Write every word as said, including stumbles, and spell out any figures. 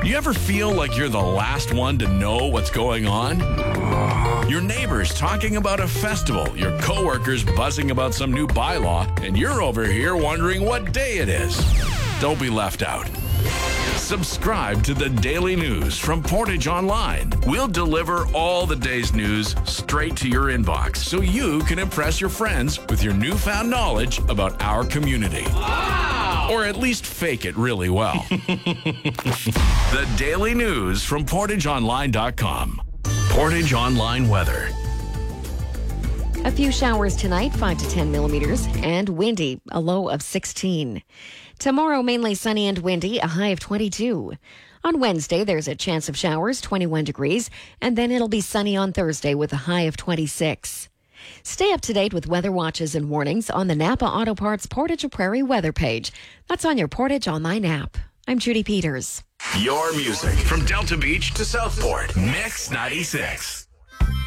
You ever feel like you're the last one to know what's going on? Your neighbors talking about a festival, your coworkers buzzing about some new bylaw, and you're over here wondering what day it is. Don't be left out. Subscribe to the Daily News from Portage Online. We'll deliver all the day's news straight to your inbox so you can impress your friends with your newfound knowledge about our community. Wow! Or at least fake it really well. The Daily News from portage online dot com. Portage Online weather. A few showers tonight, five to ten millimeters, and windy, a low of sixteen. Tomorrow, mainly sunny and windy, a high of twenty-two. On Wednesday, there's a chance of showers, twenty-one degrees, and then it'll be sunny on Thursday with a high of twenty-six. Stay up to date with weather watches and warnings on the Napa Auto Parts Portage Prairie weather page. That's on your Portage Online app. I'm Judy Peters. Your music from Delta Beach to Southport. Mix ninety-six.